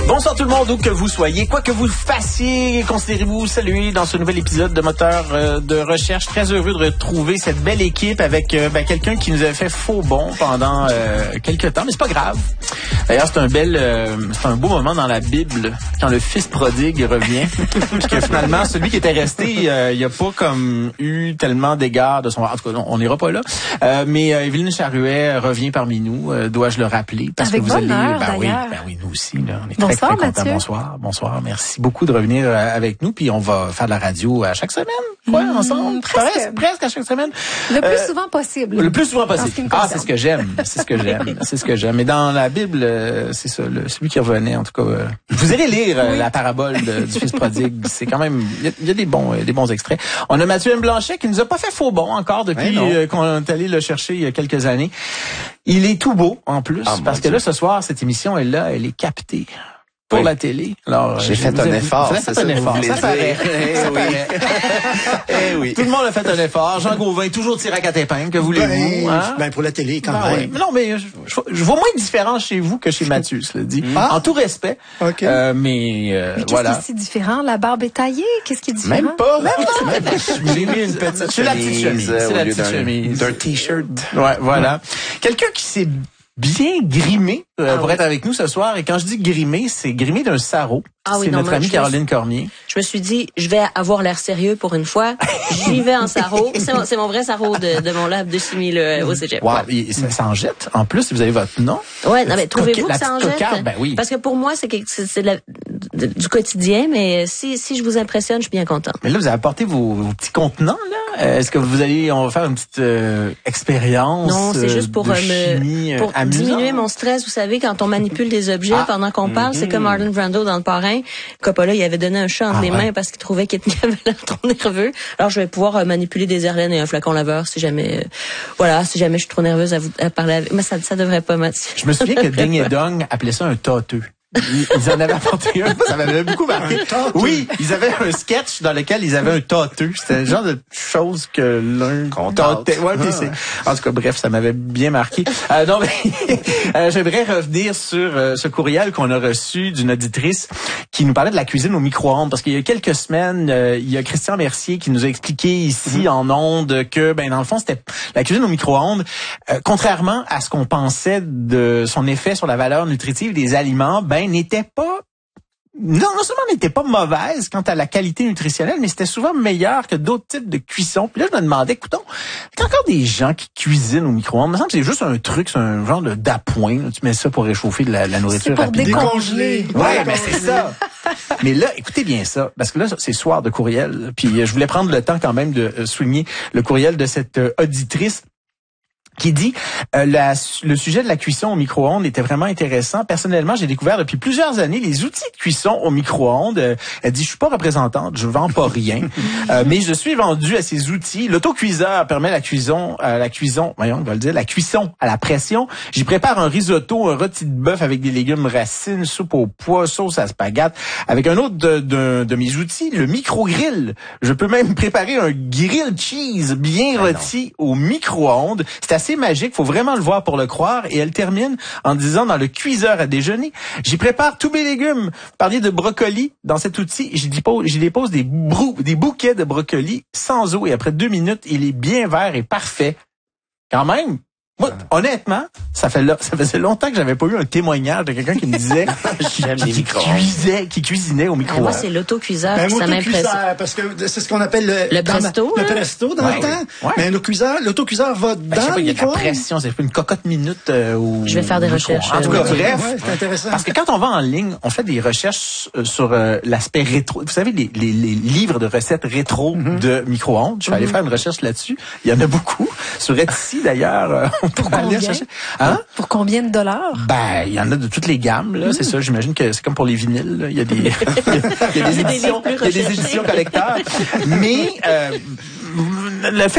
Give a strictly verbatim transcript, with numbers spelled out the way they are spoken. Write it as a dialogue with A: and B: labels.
A: Bonsoir tout le monde, où que vous soyez, quoi que vous fassiez, considérez-vous saluer dans ce nouvel épisode de Moteur euh, de recherche. Très heureux de retrouver cette belle équipe avec euh, ben, quelqu'un qui nous avait fait faux bon pendant euh, quelques temps, mais c'est pas grave. D'ailleurs, c'est un bel, euh, c'est un beau moment dans la Bible quand le fils prodigue revient, parce que finalement celui qui était resté, euh, il a pas comme eu tellement d'égards de son. En tout cas, on n'ira pas là. Euh, mais euh, Evelyne Charuet revient parmi nous, euh, dois-je le rappeler, parce
B: avec
A: que vous allez,
B: bonheur,
A: ben oui,
B: d'ailleurs.
A: ben oui, nous aussi là, on est
B: Bonsoir,
A: très très contents.
B: Mathieu.
A: Bonsoir, bonsoir, merci beaucoup de revenir euh, avec nous, puis on va faire de la radio à chaque semaine, quoi, mmh, ensemble,
B: presque.
A: presque, presque à chaque semaine.
B: Le plus
A: Euh,
B: souvent possible.
A: Le plus souvent
B: En ce
A: possible.
B: qui me
A: Ah,
B: concerne.
A: c'est ce que j'aime. C'est ce que j'aime. C'est ce que j'aime. Mais dans la Bible, euh, c'est ça, le, celui qui revenait, en tout cas. Euh, vous irez lire euh,
B: Oui.
A: la parabole de- du fils prodigue. C'est quand même, il y a, il y a des bons, euh, des bons extraits. On a Mathieu M. Blanchet qui nous a pas fait faux bon encore depuis
C: Ouais, non.
A: euh, qu'on est allé le chercher il y a quelques années. Il est tout beau en plus,
C: Ah, mon
A: parce que
C: Dieu.
A: là ce soir cette émission est là, elle est captée. Pour
C: Oui.
A: la télé. Alors,
C: J'ai
A: je
C: fait
A: vous
C: un
A: ai-
C: effort,
A: Vous avez
C: c'est
A: fait
C: ça
A: un
C: que vous
A: effort.
C: voulez
A: Ça
C: dire.
A: paraît.
C: Eh
A: Ça
C: oui.
A: paraît.
C: Eh oui.
A: Tout le monde a fait un effort. Jean Gauvin, toujours tiré à quatre épingles. Que voulez-vous?
D: Ben,
A: hein?
D: ben, pour la télé, quand
A: Ben
D: même.
A: oui. Mais non, mais je, je- je vois moins de différence chez vous que chez Mathieu, cela dit.
D: Ah.
A: En tout respect.
D: OK.
A: Euh, mais, euh,
B: Mais qu'est-ce
A: voilà.
B: qui est si différent? La barbe est taillée? Qu'est-ce qui est différent?
A: Même pas. Même pas. J'ai mis une petite C'est la petite chemise.
C: euh,
A: C'est
C: au
A: la
C: lieu
A: petite
C: d'un-
A: chemise.
C: d'un t-shirt.
A: Ouais, voilà. Quelqu'un qui s'est bien grimé euh,
E: Ah
A: pour
E: oui.
A: être avec nous ce soir. Et quand je dis grimé, c'est grimé d'un sarrau.
E: Ah oui,
A: c'est
E: non,
A: notre
E: moi,
A: amie
E: je-
A: Caroline Cormier.
E: Je me suis dit, je vais avoir l'air sérieux pour une fois. J'y vais en sarrau. C'est mon, c'est mon vrai sarrau de, de mon lab de chimie là, au cégep.
A: Wow, et ça, ça en jette. En plus, vous avez votre nom.
E: Ouais, non, mais trouvez-vous
A: La
E: que ça en
A: petite
E: jette?
A: cocarde, ben oui.
E: Parce que pour moi, c'est, quelque- c'est, c'est de la- de- du quotidien, mais si, si je vous impressionne, je suis bien contente.
A: Mais là, vous avez apporté vos, vos petits contenants, là. Euh, Est-ce que vous allez, on va faire une petite euh, expérience
E: Non, c'est
A: euh,
E: juste pour
A: de
E: euh,
A: chimie,
E: me,
A: euh,
E: pour
A: amusante?
E: diminuer mon stress. Vous savez, quand on manipule des objets
A: Ah.
E: pendant qu'on parle, c'est comme Marlon Brando dans Le Parrain. Coppola, il avait donné un chat entre
A: Ah,
E: les
A: ouais.
E: mains parce qu'il trouvait qu'il avait l'air trop nerveux. Alors, je vais pouvoir euh, manipuler des Herlènes et un flacon laveur si jamais, euh, voilà, si jamais je suis trop nerveuse à, vous, à parler avec. Mais ça, ça devrait pas, Mathieu.
A: Je me souviens que Ding et Dong appelaient ça un tâteux. Ils, ils en avaient apporté un, ça m'avait beaucoup marqué. Oui, ils avaient un sketch dans lequel ils avaient un tâteux. C'était le genre de chose que l'un
C: Qu'on
A: tâtait.
C: tâte.
A: Ouais, mais c'est, en tout cas, bref, ça m'avait bien marqué. Euh, non, mais euh, j'aimerais revenir sur euh, ce courriel qu'on a reçu d'une auditrice qui nous parlait de la cuisine au micro-ondes. Parce qu'il y a quelques semaines, euh, il y a Christian Mercier qui nous a expliqué ici en ondes que, ben, dans le fond, c'était la cuisine au micro-ondes. Euh, contrairement à ce qu'on pensait de son effet sur la valeur nutritive des aliments, ben, n'était pas non, non seulement n'était pas mauvaise quant à la qualité nutritionnelle, mais c'était souvent meilleur que d'autres types de cuisson. Puis là, je me demandais, écoutons, il y a encore des gens qui cuisinent au micro-ondes. Il me semble que c'est juste un truc, c'est un genre de d'appoint. là. Tu mets ça pour réchauffer de la, la nourriture
B: pour
A: rapidement.
B: décongeler.
A: Ouais, mais c'est ça. Mais là, écoutez bien ça, parce que là, c'est soir de courriel. Puis euh, je voulais prendre le temps quand même de euh, souligner le courriel de cette euh, auditrice qui dit euh, la, le sujet de la cuisson au micro-ondes était vraiment intéressant. Personnellement, j'ai découvert depuis plusieurs années les outils de cuisson au micro-ondes. Euh, elle dit, je suis pas représentante, je vends pas rien, euh, mais je suis vendue à ces outils. L'autocuiseur permet la cuisson, euh, la cuisson, voyons, on va le dire, la cuisson à la pression. J'y prépare un risotto, un rôti de bœuf avec des légumes racines, soupe au pois, sauce à spaghetti. Avec un autre de, de, de mes outils, le micro-grill. Je peux même préparer un grill cheese bien rôti au micro-ondes. C'est assez magique, faut vraiment le voir pour le croire. Et elle termine en disant, dans le cuiseur à déjeuner, j'y prépare tous mes légumes. Vous parliez de brocoli. Dans cet outil, j'y dépose, j'y dépose des, brou, des bouquets de brocoli sans eau. Et après deux minutes, il est bien vert et parfait. Quand même. Moi, honnêtement, ça fait là, ça faisait longtemps que j'avais pas eu un témoignage de quelqu'un qui me disait
C: J'aime les
A: qui
C: micro-ondes.
A: cuisait, qui cuisinait au
E: Ah,
A: micro-ondes.
E: moi, c'est l'autocuiseur,
D: Ben,
E: ça m'impressionne.
D: autocuiseur, parce que c'est ce qu'on appelle le,
E: Le
D: dans la-
E: presto,
D: le
E: hein?
D: presto dans
A: Ouais,
D: le temps.
A: ouais.
D: Mais l'autocuiseur, l'autocuiseur va
A: Ben, je sais
D: dans
A: pas,
D: le
A: il y a de la
D: micro-ondes.
A: pression, c'est une cocotte minute euh, ou
E: Je vais faire des
A: ou
E: recherches,
A: micro-ondes. En tout cas,
E: euh,
A: bref,
D: Ouais, c'est intéressant.
A: parce que quand on va en ligne, on fait des recherches euh, sur euh, l'aspect rétro. Vous savez, les, les, les livres de recettes rétro
D: Mm-hmm.
A: de micro-ondes. Je suis allé faire une recherche là-dessus. Il y en a beaucoup. Sur Etsy, d'ailleurs, euh, on peut aller
B: combien?
A: chercher. Hein?
B: Pour combien de dollars?
A: Ben, il y en a de toutes les gammes, là. C'est ça, j'imagine que c'est comme pour les vinyles, là. Il y a des, il y a des
E: des
A: éditions,
E: livres plus
A: il y a des
E: recherchés.
A: éditions collecteurs. Mais, euh, le fait